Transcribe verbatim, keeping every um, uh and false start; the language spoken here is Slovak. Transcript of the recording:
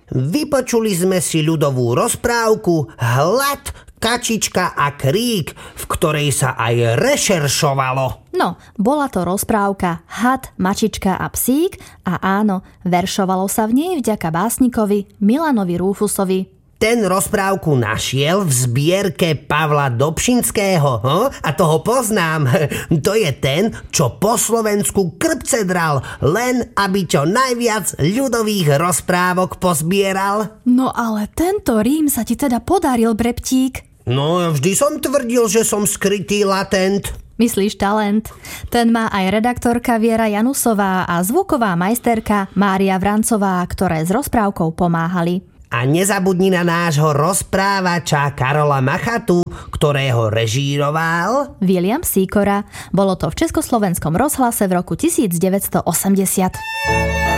Vypočuli sme si ľudovú rozprávku Hlad, kačička a krík, v ktorej sa aj rešeršovalo. No, bola to rozprávka Had, mačička a psík a áno, veršovalo sa v nej vďaka básnikovi Milanovi Rúfusovi. Ten rozprávku našiel v zbierke Pavla Dobšinského. Ho? A toho poznám. To je ten, čo po Slovensku krpce dral, len aby čo najviac ľudových rozprávok pozbieral. No ale tento rím sa ti teda podaril, Breptík. No, vždy som tvrdil, že som skrytý latent. Myslíš talent? Ten má aj redaktorka Viera Janusová a zvuková majsterka Mária Vrancová, ktoré s rozprávkou pomáhali. A nezabudni na nášho rozprávača Karola Machatu, ktorého režíroval William Sýkora. Bolo to v Československom rozhlase v roku devätnásť osemdesiat.